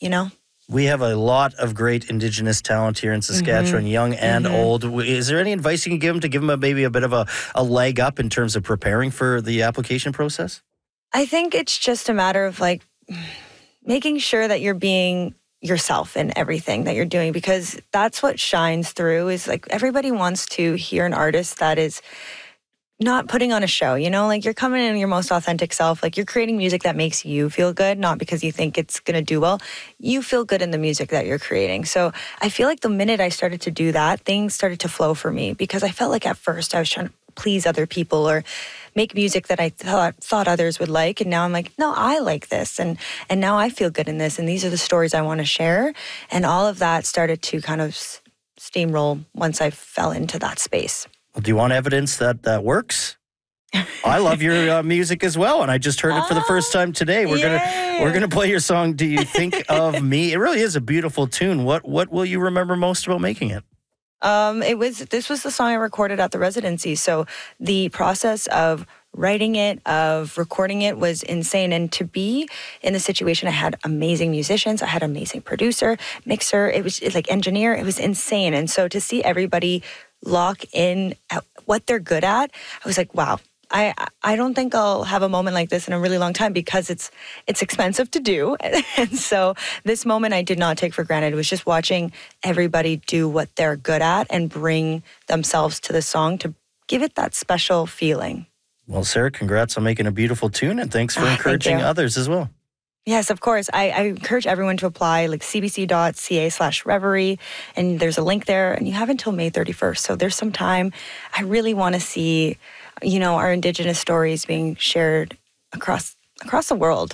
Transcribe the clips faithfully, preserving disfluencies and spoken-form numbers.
you know? We have a lot of great Indigenous talent here in Saskatchewan, mm-hmm. young and mm-hmm. old. Is there any advice you can give them to give them a, maybe a bit of a, a leg up in terms of preparing for the application process? I think it's just a matter of like making sure that you're being yourself in everything that you're doing, because that's what shines through. Is like everybody wants to hear an artist that is not putting on a show, you know, like you're coming in your most authentic self, like you're creating music that makes you feel good, not because you think it's going to do well. You feel good in the music that you're creating. So I feel like the minute I started to do that, things started to flow for me, because I felt like at first I was trying to please other people or make music that I thought thought others would like. And now I'm like, no, I like this. And and now I feel good in this. And these are the stories I want to share. And all of that started to kind of steamroll once I fell into that space. Well, do you want evidence that that works? I love your uh, music as well, and I just heard it for the first time today. We're Yay. gonna we're gonna play your song. Do you think of me? It really is a beautiful tune. What what will you remember most about making it? Um, it was this was the song I recorded at the residency. So the process of writing it, of recording it was insane. And to be in the situation, I had amazing musicians, I had an amazing producer, mixer, it was like engineer, it was insane. And so to see everybody lock in at what they're good at, I was like, wow. I I don't think I'll have a moment like this in a really long time, because it's it's expensive to do. And so this moment I did not take for granted. It was just watching everybody do what they're good at and bring themselves to the song to give it that special feeling. Well, Sarah, congrats on making a beautiful tune, and thanks for ah, encouraging others as well. Yes, of course. I, I encourage everyone to apply, like cbc.ca slash reverie, and there's a link there, and you have until May thirty-first. So there's some time. I really want to see, you know, our Indigenous stories being shared across across the world,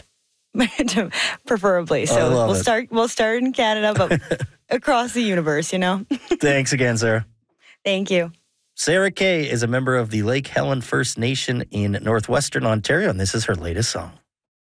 preferably. So we'll it. start we'll start in Canada, but across the universe, you know. Thanks again, Sarah. Thank you. Sarah Kay is a member of the Lake Helen First Nation in Northwestern Ontario, and this is her latest song.